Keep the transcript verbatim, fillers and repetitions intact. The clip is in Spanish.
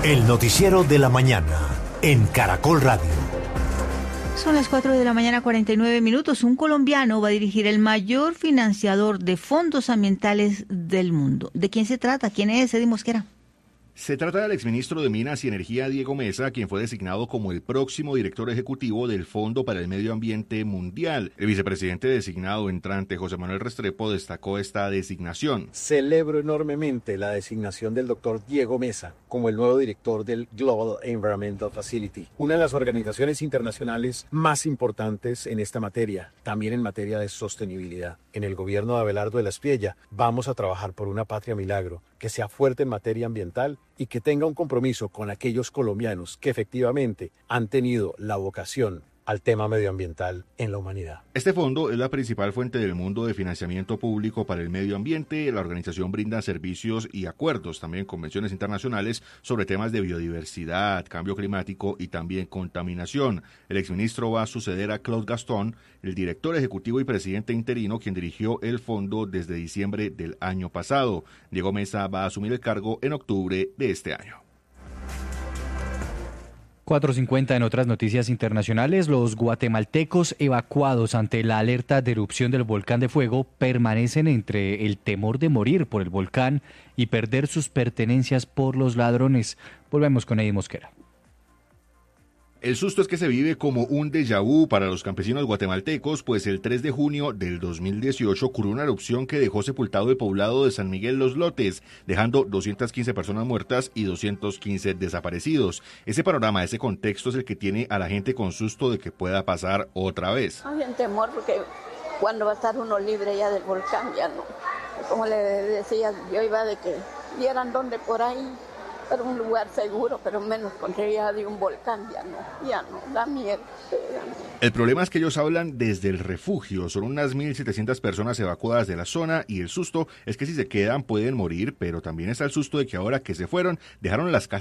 El noticiero de la mañana en Caracol Radio. Son las cuatro de la mañana, cuarenta y nueve minutos. Un colombiano va a dirigir el mayor financiador de fondos ambientales del mundo. ¿De quién se trata? ¿Quién es Eddie Mosquera? Se trata del exministro de Minas y Energía, Diego Mesa, quien fue designado como el próximo director ejecutivo del Fondo para el Medio Ambiente Mundial. El vicepresidente designado entrante, José Manuel Restrepo, destacó esta designación. Celebro enormemente la designación del doctor Diego Mesa como el nuevo director del Global Environmental Facility, una de las organizaciones internacionales más importantes en esta materia, también en materia de sostenibilidad. En el gobierno de Abelardo de la Espriella vamos a trabajar por una patria milagro, que sea fuerte en materia ambiental y que tenga un compromiso con aquellos colombianos que efectivamente han tenido la vocación al tema medioambiental en la humanidad. Este fondo es la principal fuente del mundo de financiamiento público para el medio ambiente. La organización brinda servicios y acuerdos, también convenciones internacionales sobre temas de biodiversidad, cambio climático y también contaminación. El exministro va a suceder a Claude Gastón, el director ejecutivo y presidente interino, quien dirigió el fondo desde diciembre del año pasado. Diego Mesa va a asumir el cargo en octubre de este año. cuatro cincuenta en otras noticias internacionales. Los guatemaltecos evacuados ante la alerta de erupción del volcán de fuego permanecen entre el temor de morir por el volcán y perder sus pertenencias por los ladrones. Volvemos con Eddie Mosquera. El susto es que se vive como un déjà vu para los campesinos guatemaltecos, pues el tres de junio del dos mil dieciocho ocurrió una erupción que dejó sepultado el poblado de San Miguel Los Lotes, dejando doscientas quince personas muertas y doscientos quince desaparecidos. Ese panorama, ese contexto es el que tiene a la gente con susto de que pueda pasar otra vez. Hay un temor porque cuando va a estar uno libre ya del volcán, ya no. Como le decía, yo iba de que vieran dónde por ahí. Pero un lugar seguro, pero menos porque ya de un volcán, ya no, ya no, da miedo. El problema es que ellos hablan desde el refugio, son unas mil setecientas personas evacuadas de la zona y el susto es que si se quedan pueden morir, pero también está el susto de que ahora que se fueron dejaron las casas